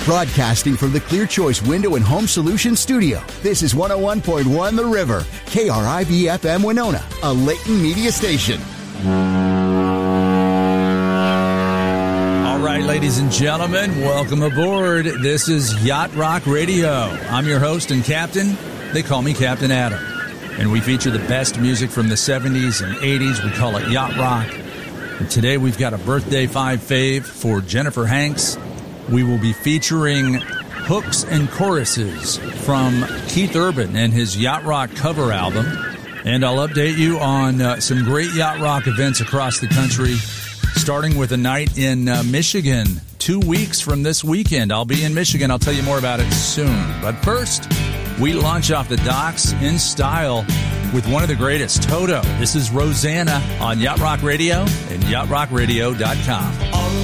Broadcasting from the Clear Choice Window and Home Solutions Studio, this is 101.1 The River, KRIV-FM Winona, a Layton media station. All right, ladies and gentlemen, welcome aboard. This is Yacht Rock Radio. I'm your host and captain. They call me Captain Adam. And we feature the best music from the 70s and 80s. We call it Yacht Rock. And today we've got a birthday 5 fave for Jennifer Hanks. We will be featuring hooks and choruses from Keith Urban and his Yacht Rock cover album. And I'll update you on some great Yacht Rock events across the country, starting with a night in Michigan 2 weeks from this weekend. I'll be in Michigan. I'll tell you more about it soon. But first, we launch off the docks in style with one of the greatest, Toto. This is Rosanna on Yacht Rock Radio and yachtrockradio.com.